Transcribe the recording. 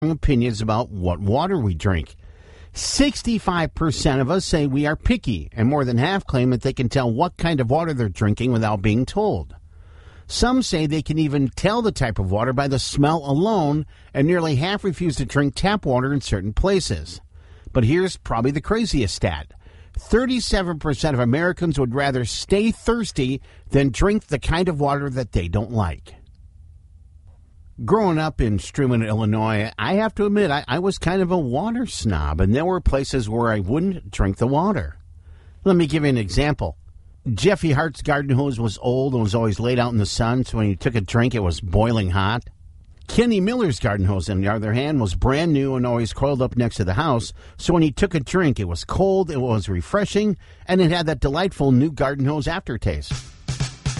opinions about what water we drink. 65% of us say we are picky, and more than half claim that they can tell what kind of water they're drinking without being told. Some say they can even tell the type of water by the smell alone, and nearly half refuse to drink tap water in certain places. But here's probably the craziest stat. 37% of Americans would rather stay thirsty than drink the kind of water that they don't like. Growing up in Struman, Illinois, I have to admit I was kind of a water snob, and there were places where I wouldn't drink the water. Let me give you an example. Jeffy Hart's garden hose was old and was always laid out in the sun, so when you took a drink, it was boiling hot. Kenny Miller's garden hose, on the other hand, was brand new and always coiled up next to the house, so when you took a drink, it was cold, it was refreshing, and it had that delightful new garden hose aftertaste.